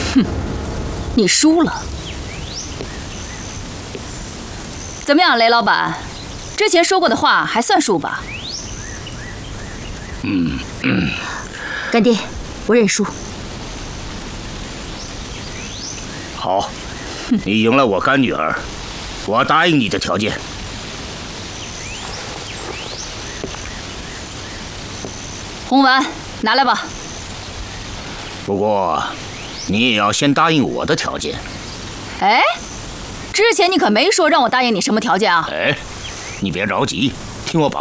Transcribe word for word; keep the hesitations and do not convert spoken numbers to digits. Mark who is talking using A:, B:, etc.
A: 哼，你输了。怎么样，雷老板？之前说过的话还算数吧？
B: 嗯嗯。
C: 干爹，我认输。
B: 好，你赢了我干女儿，我答应你的条件。
A: 红丸，拿来吧。
B: 不过，你也要先答应我的条件。
A: 哎，之前你可没说让我答应你什么条件啊？
B: 哎，你别着急，听我把